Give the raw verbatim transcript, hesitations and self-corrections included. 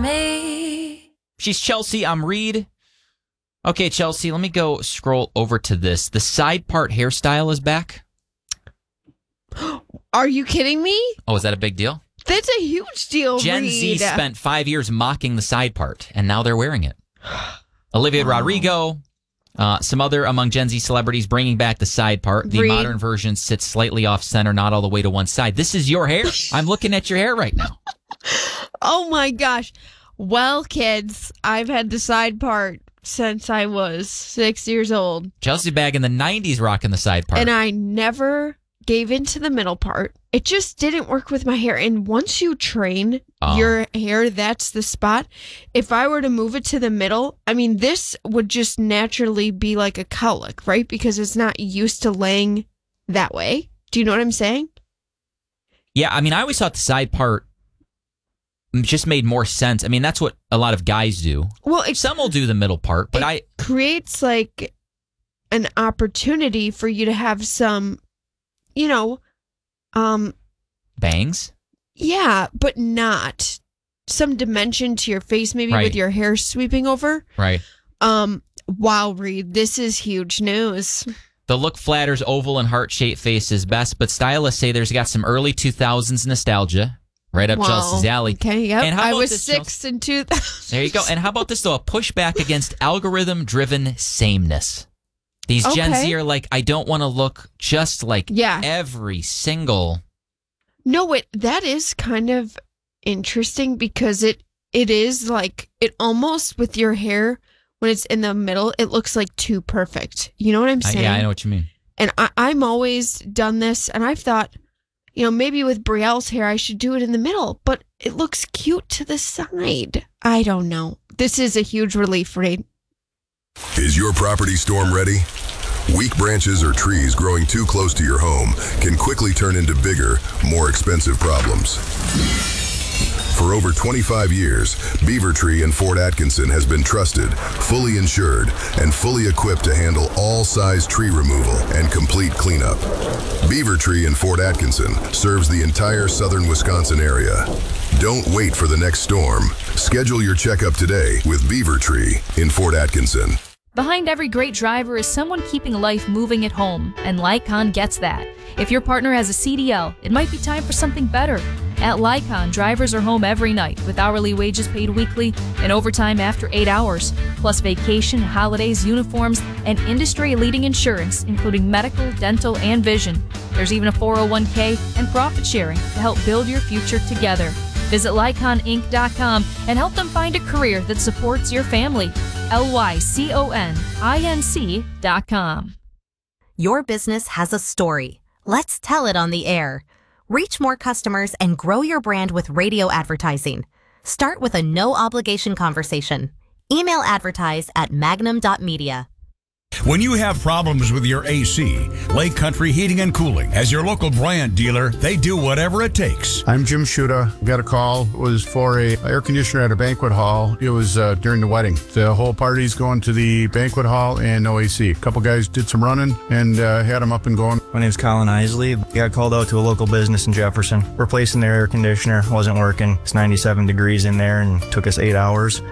me. She's Chelsea. I'm Reed. Okay, Chelsea, let me go scroll over to this. The side part hairstyle is back. Are you kidding me? Oh, is that a big deal? That's a huge deal, Gen Reed. Z spent five years mocking the side part, and now they're wearing it. Olivia Wow. Rodrigo, uh, some other among Gen Z celebrities bringing back the side part. The Reed. modern version sits slightly off center, not all the way to one side. This is your hair. I'm looking at your hair right now. Oh my gosh. Well, kids, I've had the side part since I was six years old. Chelsea back in the nineties rocking the side part. And I never gave into the middle part. It just didn't work with my hair. And once you train Oh. your hair, that's the spot. If I were to move it to the middle, I mean, this would just naturally be like a cowlick, right? Because it's not used to laying that way. Do you know what I'm saying? Yeah, I mean, I always thought the side part just made more sense. I mean, that's what a lot of guys do. Well, it, Some will do the middle part, but it I... creates like an opportunity for you to have some, you know, um, Bangs? yeah, but not some dimension to your face, maybe Right. with your hair sweeping over. Right. Um, wow, Reed, this is huge news. The look flatters oval and heart-shaped faces best, but stylists say there's got some early two thousands nostalgia. Right up Wow. Chelsea's alley. Okay, yep. And how I about was this, six in two thousand. There you go. And how about this, though? A pushback against algorithm-driven sameness. These Gen Okay. Z are like, I don't want to look just like Yeah. every single... No, it that is kind of interesting because it it is like it almost with your hair when it's in the middle, it looks like too perfect. You know what I'm I, saying? yeah, I know what you mean. And I, I'm always done this, and I've thought, you know, maybe with Brielle's hair, I should do it in the middle, but it looks cute to the side. I don't know. This is a huge relief, Reed. Is your property storm ready? Weak branches or trees growing too close to your home can quickly turn into bigger, more expensive problems. For over twenty-five years, Beaver Tree in Fort Atkinson has been trusted, fully insured, and fully equipped to handle all size tree removal and complete cleanup. Beaver Tree in Fort Atkinson serves the entire southern Wisconsin area. Don't wait for the next storm. Schedule your checkup today with Beaver Tree in Fort Atkinson. Behind every great driver is someone keeping life moving at home, and Lycon gets that. If your partner has a C D L, it might be time for something better. At Lycon, drivers are home every night with hourly wages paid weekly and overtime after eight hours, plus vacation, holidays, uniforms, and industry-leading insurance, including medical, dental, and vision. There's even a four oh one k and profit sharing to help build your future together. Visit Lycon Inc dot com and help them find a career that supports your family. L Y C O N I N C dot com. Your business has a story. Let's tell it on the air. Reach more customers and grow your brand with radio advertising. Start with a no-obligation conversation. Email advertise at magnum dot media. When you have problems with your A C, Lake Country Heating and Cooling, as your local brand dealer, they do whatever it takes. I'm Jim Shuda. Got a call. It was for a air conditioner at a banquet hall. It was uh, during the wedding. The whole party's going to the banquet hall and no A C. A couple guys did some running and uh, had them up and going. My name's Colin Isley. Got called out to a local business in Jefferson. Replacing their air conditioner wasn't working. It's ninety-seven degrees in there and took us eight hours.